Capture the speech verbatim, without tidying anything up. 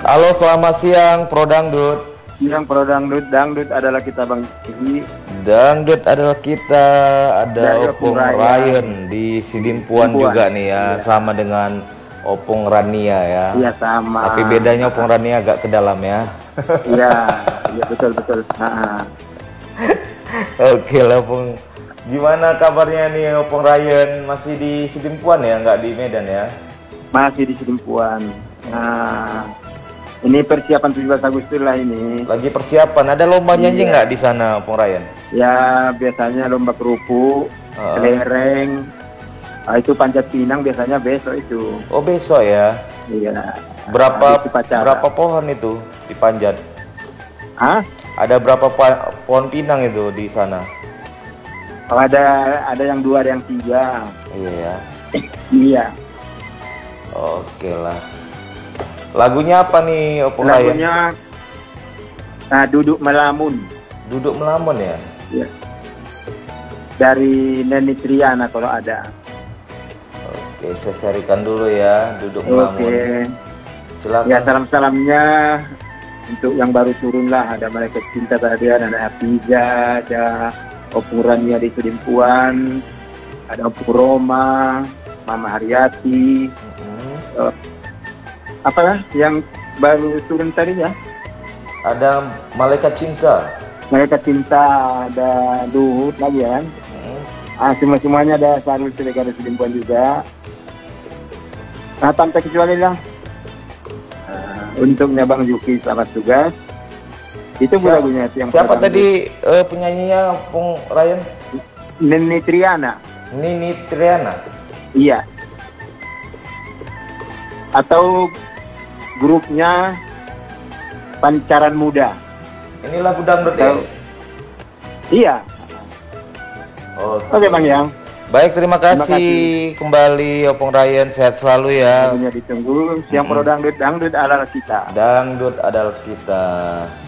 Halo, selamat siang Pro Dangdut. Siang Pro Dangdut, Dangdut adalah kita Bang Iji. Dangdut adalah kita, ada Dari Opung Opung Ryan. Ryan di Sidimpuan Sidimpuan. juga nih ya, Iya. sama dengan Opung Rania ya. Iya sama. Tapi bedanya Opung Rania agak ke dalam ya. Iya, iya betul betul. Nah, Oke lah Opung. Gimana kabarnya nih Opung Ryan? Masih di Sidimpuan ya, nggak di Medan ya? masih di Sidimpuan. Nah, ini persiapan tujuh belas Agustus lah ini. Lagi persiapan, ada lomba nyanyi Iya. nggak di sana Opung Ryan? Ya biasanya lomba kerupuk, Uh. kelereng. Nah, itu panjat pinang biasanya besok itu. Oh besok ya. Iya. Berapa Nah, itu upacara. berapa pohon itu dipanjat? Hah? Ada berapa pa- pohon pinang itu di sana? Oh, ada ada yang dua, ada yang tiga. Iya ya. Iya. Oke lah. Lagunya apa nih Opung Ryan? Lagunya nah, Duduk Melamun. Duduk Melamun ya? Ya. Dari Neni Triana kalau ada. Oke, saya carikan dulu ya, Duduk Oke. Melamun. Silakan. Ya salam-salamnya untuk yang baru turun lah. Ada Malaikat Cinta tadi, ada Hafiza, ada Opung Rania di Sidimpuan, ada Opung Roma, Mama Haryati. Mhm. Uh, apa ya yang baru turun tadi ya? Ada Malaikat Cinta. Malaikat Cinta, ada Luhut lagi kan? Mhm. Ah, semua-semuanya ada Sarul Siregar Sidimpuan juga. Nah, tanpa kecuali lah. Uh, untuknya Bang Yuki, selamat tugas. Itu Siapa- lagunya yang Siapa pertama. tadi eh, penyanyinya Opung Ryan? Neni Triana. Nini Triana. Iya. Atau grupnya Pancaran Muda. Ini lagu dangdut ya? Tahu. Iya. Oke. Oke Bang Yang. Baik, terima kasih, Terima kasih. kembali Opung Ryan, sehat selalu ya. Lagunya ditunggu. Siang Mm-mm. Pro Dangdut, Dangdut adalah kita. Dangdut adalah kita.